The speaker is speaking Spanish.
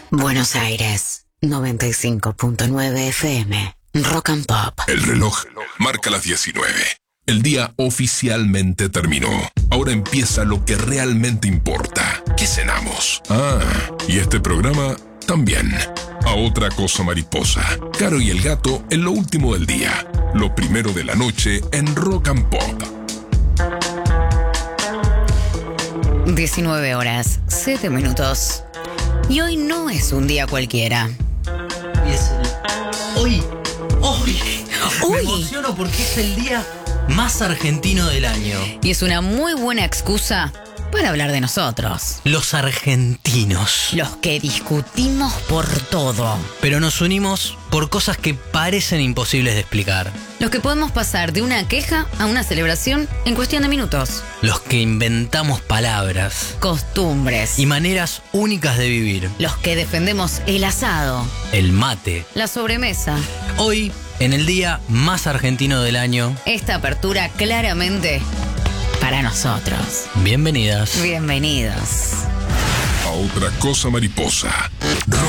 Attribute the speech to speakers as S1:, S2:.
S1: Buenos Aires, 95.9 FM, Rock and Pop.
S2: El reloj marca las 19. El día oficialmente terminó. Ahora empieza lo que realmente importa. ¿Qué cenamos? Y este programa también. A otra cosa mariposa. Caro y el gato en lo último del día. Lo primero de la noche en Rock and Pop.
S1: 19 horas, 7 minutos. Y hoy no es un día cualquiera.
S3: Hoy. Me emociono porque es el día más argentino del año.
S1: Y es una muy buena excusa para hablar de nosotros.
S3: Los argentinos.
S1: Los que discutimos por todo.
S3: Pero nos unimos por cosas que parecen imposibles de explicar.
S1: Los que podemos pasar de una queja a una celebración en cuestión de minutos.
S3: Los que inventamos palabras.
S1: Costumbres.
S3: Y maneras únicas de vivir.
S1: Los que defendemos el asado.
S3: El mate.
S1: La sobremesa.
S3: Hoy, en el día más argentino del año.
S1: Esta apertura claramente para nosotros.
S3: Bienvenidas.
S1: Bienvenidos.
S2: A otra cosa mariposa. Rock